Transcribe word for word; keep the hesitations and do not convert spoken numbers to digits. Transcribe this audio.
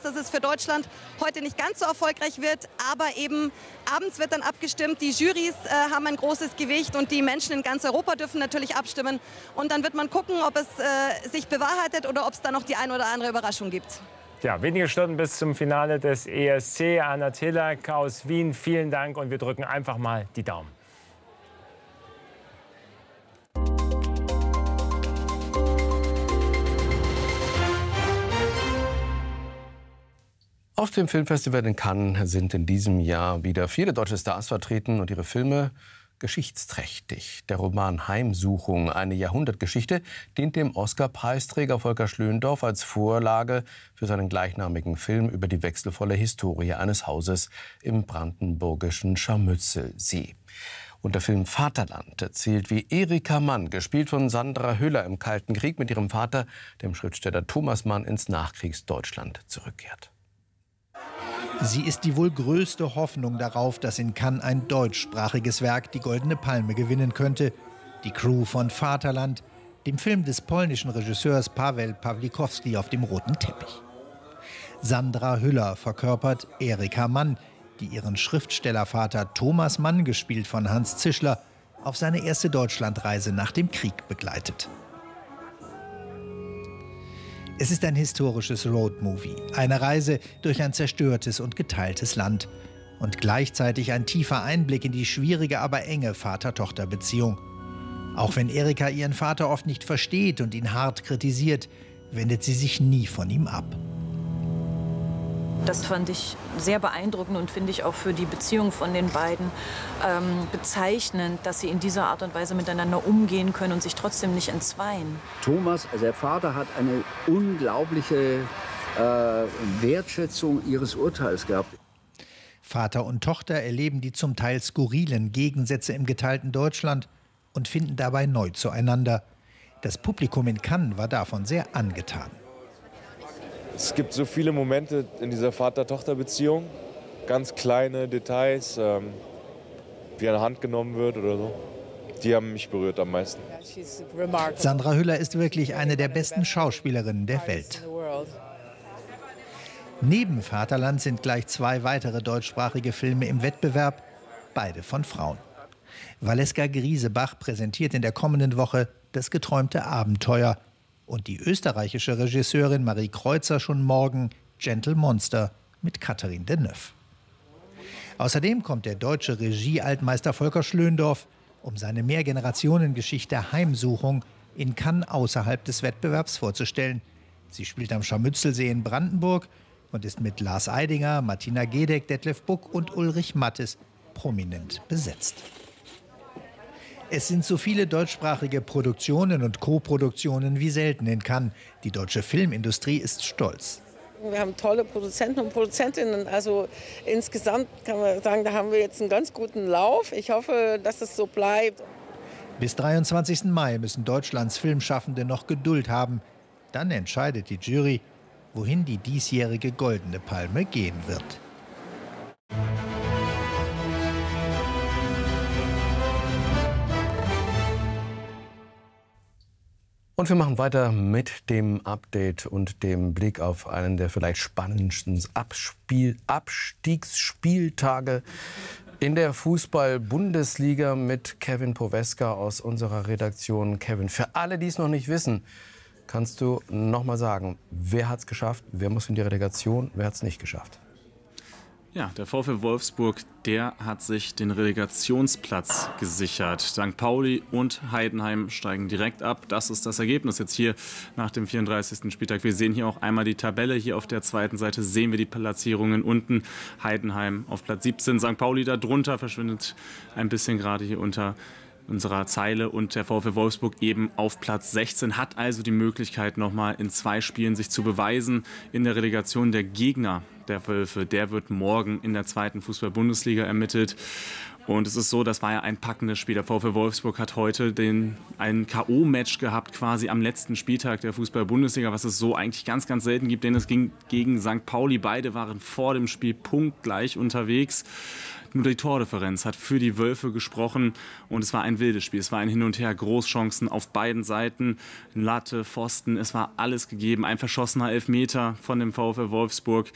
dass es für Deutschland heute nicht ganz so erfolgreich wird. Aber eben abends wird dann abgestimmt. Die Jurys äh, haben ein großes Gewicht und die Menschen in ganz Europa dürfen natürlich abstimmen. Und dann wird man gucken, ob es äh, sich bewahrheitet oder ob es da noch die ein oder andere Überraschung gibt. Ja, wenige Stunden bis zum Finale des E S C. Anna Tillak aus Wien, vielen Dank und wir drücken einfach mal die Daumen. Auf dem Filmfestival in Cannes sind in diesem Jahr wieder viele deutsche Stars vertreten und ihre Filme geschichtsträchtig. Der Roman Heimsuchung, eine Jahrhundertgeschichte, dient dem Oscar-Preisträger Volker Schlöndorff als Vorlage für seinen gleichnamigen Film über die wechselvolle Historie eines Hauses im brandenburgischen Scharmützelsee. Und der Film Vaterland erzählt, wie Erika Mann, gespielt von Sandra Hüller, im Kalten Krieg mit ihrem Vater, dem Schriftsteller Thomas Mann, ins Nachkriegsdeutschland zurückkehrt. Sie ist die wohl größte Hoffnung darauf, dass in Cannes ein deutschsprachiges Werk die Goldene Palme gewinnen könnte. Die Crew von Vaterland, dem Film des polnischen Regisseurs Paweł Pawlikowski auf dem roten Teppich. Sandra Hüller verkörpert Erika Mann, die ihren Schriftstellervater Thomas Mann, gespielt von Hans Zischler, auf seine erste Deutschlandreise nach dem Krieg begleitet. Es ist ein historisches Roadmovie, eine Reise durch ein zerstörtes und geteiltes Land und gleichzeitig ein tiefer Einblick in die schwierige, aber enge Vater-Tochter-Beziehung. Auch wenn Erika ihren Vater oft nicht versteht und ihn hart kritisiert, wendet sie sich nie von ihm ab. Das fand ich sehr beeindruckend und finde ich auch für die Beziehung von den beiden ähm, bezeichnend, dass sie in dieser Art und Weise miteinander umgehen können und sich trotzdem nicht entzweien. Thomas, also der Vater, hat eine unglaubliche äh, Wertschätzung ihres Urteils gehabt. Vater und Tochter erleben die zum Teil skurrilen Gegensätze im geteilten Deutschland und finden dabei neu zueinander. Das Publikum in Cannes war davon sehr angetan. Es gibt so viele Momente in dieser Vater-Tochter-Beziehung, ganz kleine Details, ähm, wie eine Hand genommen wird oder so. Die haben mich berührt am meisten. Sandra Hüller ist wirklich eine der besten Schauspielerinnen der Welt. Neben Vaterland sind gleich zwei weitere deutschsprachige Filme im Wettbewerb, beide von Frauen. Valeska Griesebach präsentiert in der kommenden Woche Das geträumte Abenteuer. Und die österreichische Regisseurin Marie Kreuzer schon morgen Gentle Monster mit Catherine Deneuve. Außerdem kommt der deutsche Regie-Altmeister Volker Schlöndorff, um seine Mehrgenerationengeschichte Heimsuchung in Cannes außerhalb des Wettbewerbs vorzustellen. Sie spielt am Scharmützelsee in Brandenburg und ist mit Lars Eidinger, Martina Gedeck, Detlef Buck und Ulrich Mattes prominent besetzt. Es sind so viele deutschsprachige Produktionen und Co-Produktionen wie selten in Cannes. Die deutsche Filmindustrie ist stolz. Wir haben tolle Produzenten und Produzentinnen. Also insgesamt kann man sagen, da haben wir jetzt einen ganz guten Lauf. Ich hoffe, dass es so bleibt. Bis dreiundzwanzigsten Mai müssen Deutschlands Filmschaffende noch Geduld haben. Dann entscheidet die Jury, wohin die diesjährige Goldene Palme gehen wird. Und wir machen weiter mit dem Update und dem Blick auf einen der vielleicht spannendsten Abspiel Abstiegsspieltage in der Fußball-Bundesliga mit Kevin Poweska aus unserer Redaktion. Kevin, für alle, die es noch nicht wissen, kannst du noch mal sagen, wer hat es geschafft, wer muss in die Relegation, wer hat es nicht geschafft? Ja, der VfL Wolfsburg, der hat sich den Relegationsplatz gesichert. Sankt Pauli und Heidenheim steigen direkt ab. Das ist das Ergebnis jetzt hier nach dem vierunddreißigsten Spieltag. Wir sehen hier auch einmal die Tabelle. Hier auf der zweiten Seite sehen wir die Platzierungen unten. Heidenheim auf Platz siebzehn, Sankt Pauli darunter, verschwindet ein bisschen gerade hier unter unserer Zeile, und der VfL Wolfsburg eben auf Platz sechzehn, hat also die Möglichkeit, noch mal in zwei Spielen sich zu beweisen in der Relegation. Der Gegner der Wölfe, der wird morgen in der zweiten Fußball-Bundesliga ermittelt. Und es ist so, das war ja ein packendes Spiel. Der VfL Wolfsburg hat heute den, ein K O-Match gehabt, quasi am letzten Spieltag der Fußball-Bundesliga, was es so eigentlich ganz, ganz selten gibt, denn es ging gegen Sankt Pauli. Beide waren vor dem Spiel punktgleich unterwegs. Nur die Tordifferenz hat für die Wölfe gesprochen und es war ein wildes Spiel. Es war ein Hin und Her, Großchancen auf beiden Seiten, Latte, Pfosten, es war alles gegeben. Ein verschossener Elfmeter von dem VfL Wolfsburg.